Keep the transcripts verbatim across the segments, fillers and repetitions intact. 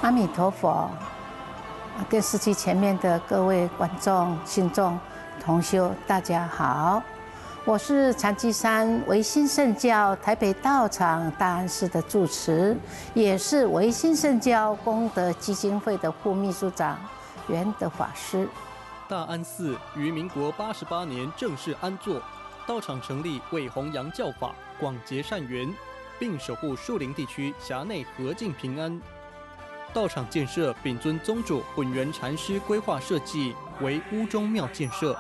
阿弥陀佛！电视机前面的各位观众、信众、同修，大家好，我是禅机山唯心圣教台北道场大安寺的住持，也是唯心圣教功德基金会的副秘书长圆德法师。 大安寺于民国八十八年正式安座，道场成立为弘扬教法、广结善缘，并守护树林地区辖内和静平安。道场建设秉遵宗主本源禅师规划设计，为屋中庙建设，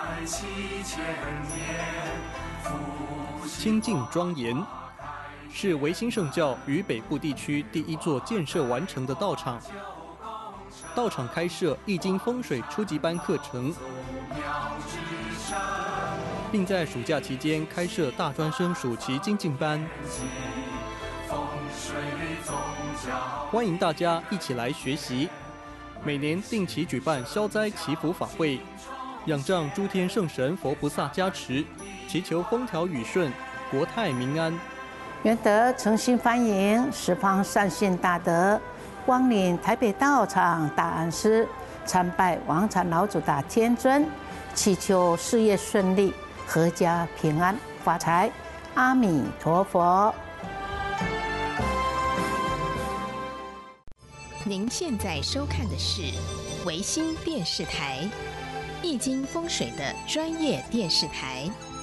清净庄严，是唯心圣教于北部地区第一座建设完成的道场。道场开设易经风水初级班课程，并在暑假期间开设大专生暑期精进班。欢迎大家一起来学习。每年定期举办消灾祈福法会，仰仗诸天圣神佛菩萨加持，祈求风调雨顺、国泰民安。 圆德诚心欢迎十方善信大德光临台北道场大安寺，参拜王禅老祖大天尊，祈求事业顺利、阖家平安、发财。阿弥陀佛。 您现在收看的是维新电视台，易经风水的专业电视台。